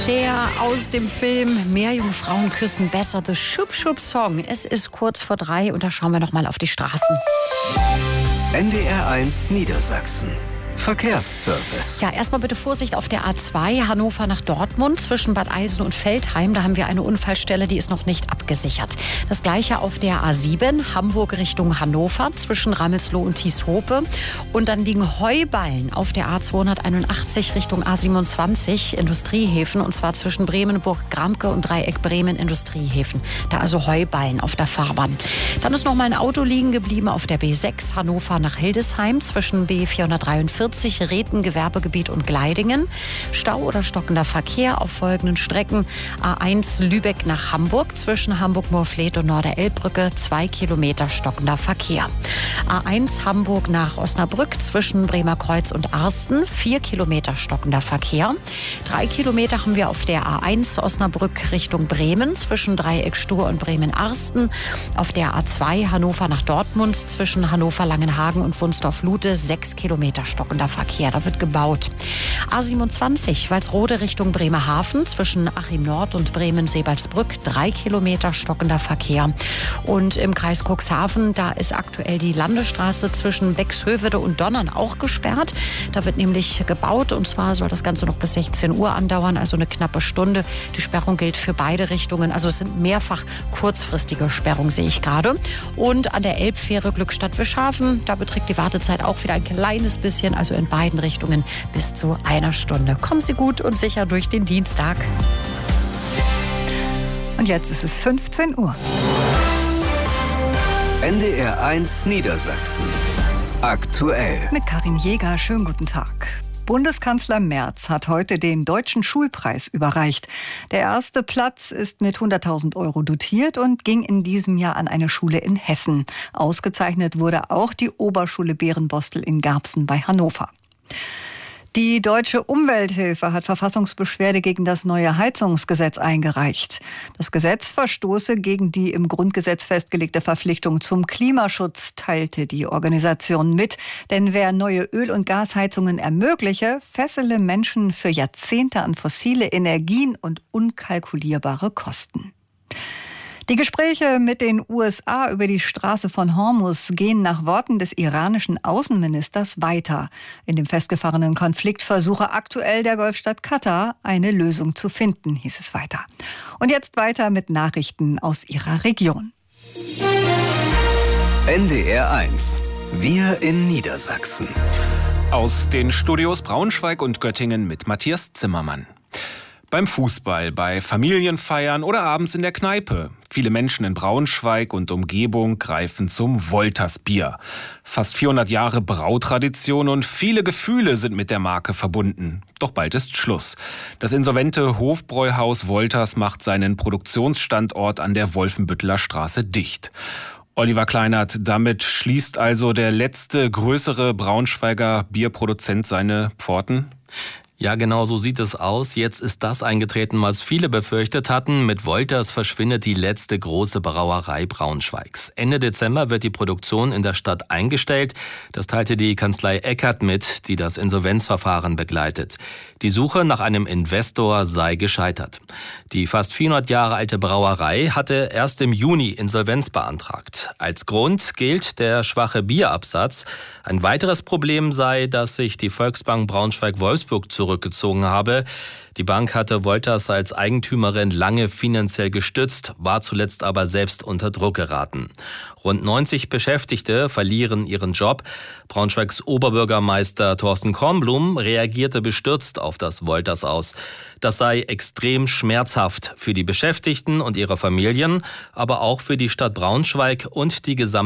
Cher aus dem Film Meerjungfrauen küssen besser, The Schup Schup Song. Es ist kurz vor 3 und da schauen wir noch mal auf die Straßen. NDR1 Niedersachsen. Verkehrsservice. Ja, erstmal bitte Vorsicht auf der A2 Hannover nach Dortmund zwischen Bad Eilsen und Veltheim. Da haben wir eine Unfallstelle, die ist noch nicht abgesichert. Das gleiche auf der A7 Hamburg Richtung Hannover zwischen Ramelsloh und Thieshope. Und dann liegen Heuballen auf der A281 Richtung A27 Industriehäfen und zwar zwischen Bremenburg-Gramke und Dreieck Bremen Industriehäfen. Da also Heuballen auf der Fahrbahn. Dann ist noch mal ein Auto liegen geblieben auf der B6 Hannover nach Hildesheim zwischen B443 Reten, Gewerbegebiet und Gleidingen. Stau oder stockender Verkehr auf folgenden Strecken. A1 Lübeck nach Hamburg zwischen Hamburg-Moorfleet und Norderelbbrücke 2 Kilometer stockender Verkehr. A1 Hamburg nach Osnabrück zwischen Bremerkreuz und Arsten 4 Kilometer stockender Verkehr. 3 Kilometer haben wir auf der A1 Osnabrück Richtung Bremen zwischen Dreieck Stur und Bremen-Arsten. Auf der A2 Hannover nach Dortmund zwischen Hannover-Langenhagen und Wunsdorf-Lute 6 Kilometer stockender Verkehr. Da wird gebaut. A27 Walsrode Richtung Bremerhaven zwischen Achim Nord und Bremen-Sebalsbrück 3 Kilometer stockender Verkehr. Und im Kreis Cuxhaven, da ist aktuell die Landesstraße zwischen Bexhövede und Donnern auch gesperrt. Da wird nämlich gebaut und zwar soll das Ganze noch bis 16 Uhr andauern, also eine knappe Stunde. Die Sperrung gilt für beide Richtungen. Also es sind mehrfach kurzfristige Sperrungen, sehe ich gerade. Und an der Elbfähre Glückstadt-Wischhafen, da beträgt die Wartezeit auch wieder ein kleines bisschen, also in beiden Richtungen bis zu einer Stunde. Kommen Sie gut und sicher durch den Dienstag. Und jetzt ist es 15 Uhr. NDR1 Niedersachsen. Aktuell. Mit Karin Jäger, schönen guten Tag. Bundeskanzler Merz hat heute den Deutschen Schulpreis überreicht. Der erste Platz ist mit 100.000 € dotiert und ging in diesem Jahr an eine Schule in Hessen. Ausgezeichnet wurde auch die Oberschule Bärenbostel in Garbsen bei Hannover. Die Deutsche Umwelthilfe hat Verfassungsbeschwerde gegen das neue Heizungsgesetz eingereicht. Das Gesetz verstoße gegen die im Grundgesetz festgelegte Verpflichtung zum Klimaschutz, teilte die Organisation mit. Denn wer neue Öl- und Gasheizungen ermögliche, fessele Menschen für Jahrzehnte an fossile Energien und unkalkulierbare Kosten. Die Gespräche mit den USA über die Straße von Hormuz gehen nach Worten des iranischen Außenministers weiter. In dem festgefahrenen Konflikt versuche aktuell der Golfstaat Katar, eine Lösung zu finden, hieß es weiter. Und jetzt weiter mit Nachrichten aus Ihrer Region. NDR1. Wir in Niedersachsen. Aus den Studios Braunschweig und Göttingen mit Matthias Zimmermann. Beim Fußball, bei Familienfeiern oder abends in der Kneipe. Viele Menschen in Braunschweig und Umgebung greifen zum Wolters-Bier. Fast 400 Jahre Brautradition und viele Gefühle sind mit der Marke verbunden. Doch bald ist Schluss. Das insolvente Hofbräuhaus Wolters macht seinen Produktionsstandort an der Wolfenbütteler Straße dicht. Oliver Kleinert, damit schließt also der letzte größere Braunschweiger Bierproduzent seine Pforten? Ja, genau so sieht es aus. Jetzt ist das eingetreten, was viele befürchtet hatten. Mit Wolters verschwindet die letzte große Brauerei Braunschweigs. Ende Dezember wird die Produktion in der Stadt eingestellt. Das teilte die Kanzlei Eckert mit, die das Insolvenzverfahren begleitet. Die Suche nach einem Investor sei gescheitert. Die fast 400 Jahre alte Brauerei hatte erst im Juni Insolvenz beantragt. Als Grund gilt der schwache Bierabsatz. Ein weiteres Problem sei, dass sich die Volksbank Braunschweig-Wolfsburg zurückgezogen habe. Die Bank hatte Wolters als Eigentümerin lange finanziell gestützt, war zuletzt aber selbst unter Druck geraten. Rund 90 Beschäftigte verlieren ihren Job. Braunschweigs Oberbürgermeister Thorsten Kornblum reagierte bestürzt auf das Wolters aus. Das sei extrem schmerzhaft für die Beschäftigten und ihre Familien, aber auch für die Stadt Braunschweig und die gesamte